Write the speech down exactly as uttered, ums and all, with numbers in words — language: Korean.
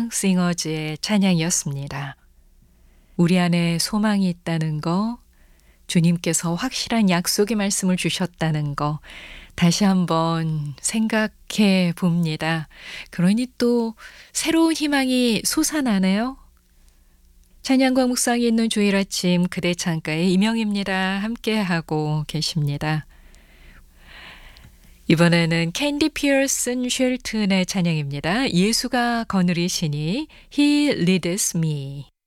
싱어즈의 찬양이었습니다. 우리 안에 소망이 있다는 거, 주님께서 확실한 약속의 말씀을 주셨다는 거 다시 한번 생각해 봅니다. 그러니 또 새로운 희망이 솟아나네요. 찬양과 묵상이 있는 주일 아침 그대 창가의 이명입니다. 함께하고 계십니다. 이번에는 캔디 피어슨 쉘튼의 찬양입니다. 예수가 거느리시니 He leads me.